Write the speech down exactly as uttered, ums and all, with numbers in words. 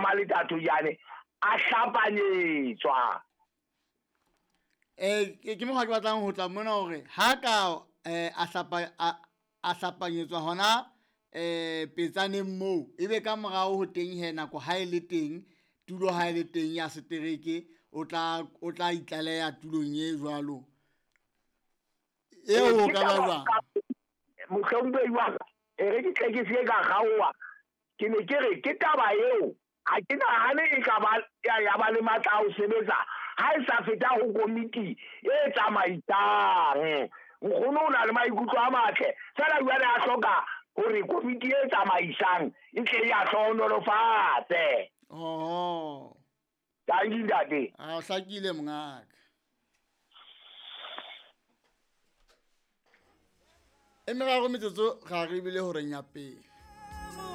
maletato jane a hlapanyetswa eh ke mo ga ke batlang ho tla mona hore ha ka eh a hlapa a hlapanyetswa hona eh petsaneng moo ebe ka morao ho teng he nako ha ile teng tulo ha ile teng ya setereke o tla o tla itlaleya tulong e jwalo eo ka ba jwang mohlombe wa e re ke tleke se ka gaowa ke ne ke re ke taba eo a ke nahane e ka ba ya ba le matla o sebetsa ha e sa feta ho komiti e tsamaisang nkgono o na le maikutlo a matle fela jwale a hloka hore komiti e tsamaisang e tle ya hlohonolofatse oh ta indate a hlakile mongaka e meraro metsotso ga re bile hore nya pele